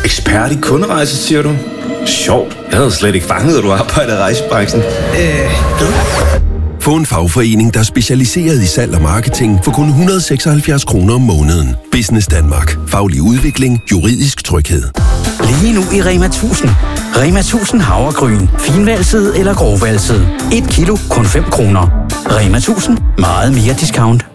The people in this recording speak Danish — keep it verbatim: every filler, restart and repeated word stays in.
Ekspert i kunderejser, siger du? Sjovt. Jeg havde slet ikke fanget, at du arbejder i rejsebranchen. Øh, Få en fagforening, der er specialiseret i salg og marketing for kun et hundrede og seksoghalvfjerds kroner om måneden. Business Danmark. Faglig udvikling. Juridisk tryghed. Lige nu i Rema tusind. Rema tusind havregryn. Finvalset eller grovvalset. et kilo kun fem kroner. Rema tusind. Meget mere discount.